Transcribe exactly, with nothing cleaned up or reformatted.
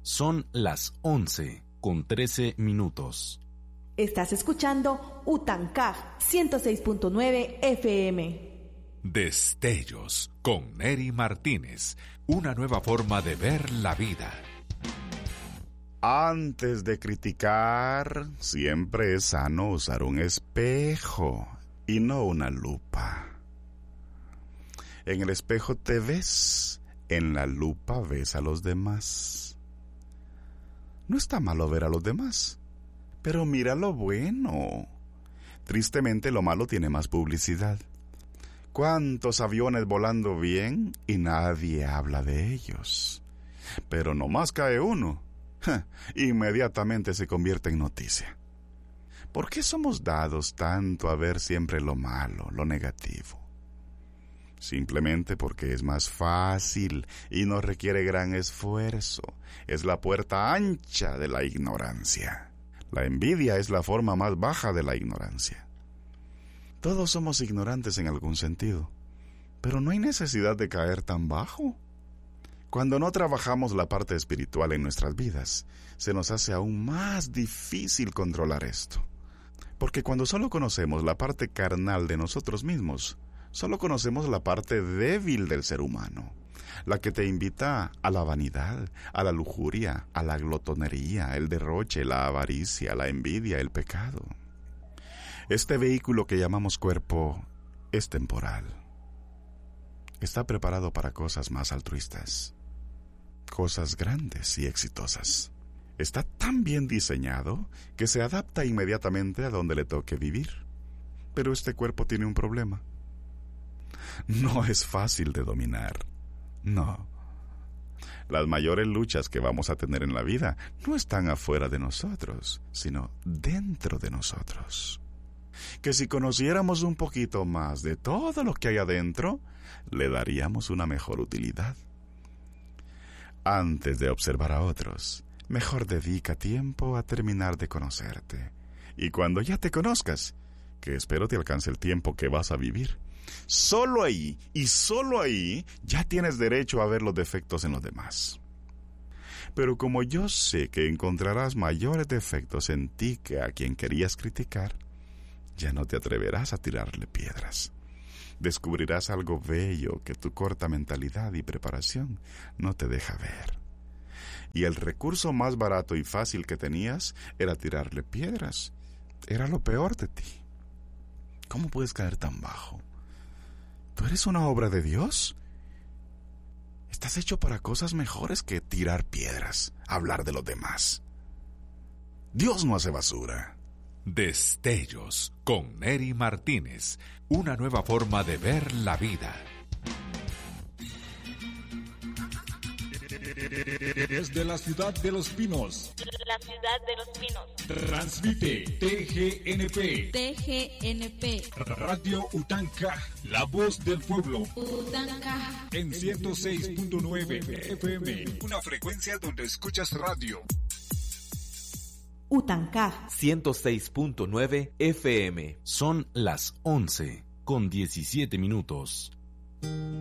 Son las once con trece minutos. Estás escuchando Utancaj ciento seis punto nueve F M. Destellos con Neri Martínez. Una nueva forma de ver la vida. Antes de criticar, siempre es sano usar un espejo y no una lupa. En el espejo te ves, en la lupa ves a los demás. No está malo ver a los demás, pero mira lo bueno. Tristemente lo malo tiene más publicidad. ¿Cuántos aviones volando bien y nadie habla de ellos? Pero nomás cae uno. Ja, inmediatamente se convierte en noticia. ¿Por qué somos dados tanto a ver siempre lo malo, lo negativo? Simplemente porque es más fácil y no requiere gran esfuerzo. Es la puerta ancha de la ignorancia. La envidia es la forma más baja de la ignorancia. Todos somos ignorantes en algún sentido, pero no hay necesidad de caer tan bajo. Cuando no trabajamos la parte espiritual en nuestras vidas, se nos hace aún más difícil controlar esto. Porque cuando solo conocemos la parte carnal de nosotros mismos, solo conocemos la parte débil del ser humano, la que te invita a la vanidad, a la lujuria, a la glotonería, el derroche, la avaricia, la envidia, el pecado. Este vehículo que llamamos cuerpo es temporal. Está preparado para cosas más altruistas, cosas grandes y exitosas. Está tan bien diseñado que se adapta inmediatamente a donde le toque vivir. Pero este cuerpo tiene un problema. No es fácil de dominar. No. Las mayores luchas que vamos a tener en la vida no están afuera de nosotros, sino dentro de nosotros. Que si conociéramos un poquito más de todo lo que hay adentro, le daríamos una mejor utilidad. Antes de observar a otros, mejor dedica tiempo a terminar de conocerte. Y cuando ya te conozcas, que espero te alcance el tiempo que vas a vivir, solo ahí, y solo ahí, ya tienes derecho a ver los defectos en los demás. Pero como yo sé que encontrarás mayores defectos en ti que a quien querías criticar, ya no te atreverás a tirarle piedras. Descubrirás algo bello que tu corta mentalidad y preparación no te deja ver. Y el recurso más barato y fácil que tenías era tirarle piedras. Era lo peor de ti. ¿Cómo puedes caer tan bajo? ¿Tú eres una obra de Dios? Estás hecho para cosas mejores que tirar piedras, hablar de los demás. Dios no hace basura. Destellos con Neri Martínez. Una nueva forma de ver la vida. Desde la ciudad de Los Pinos. La ciudad de Los Pinos. Transmite T G N P. T G N P. Radio Utancaj, la voz del pueblo. Utancaj. En ciento seis punto nueve F M. Una frecuencia donde escuchas radio. Utancaj ciento seis punto nueve F M. Son las once con diecisiete minutos.